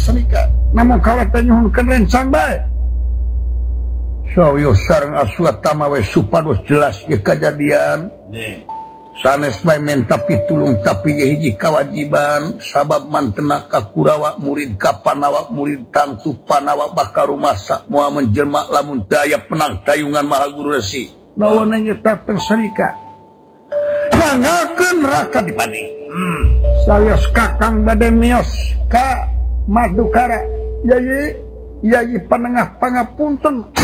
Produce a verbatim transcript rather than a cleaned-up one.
senika namun kalau nyuhunkeun rencang bae sayo sareng aswatama we supados jelas ge kajadian sanes bae menta pitulung tapi ge hiji kawajiban sabab mantena ka Kurawa murid ka Panawa murid tangtu Panawa bakal rumasa moal menjelma lamun daya penang dayungan Maha Guru Resi nawana nyeta terserika ngangkeun Raka Dipani hmm. Sayos kakang bade mios ka Madukara Yayi Yayi panengah pangapunten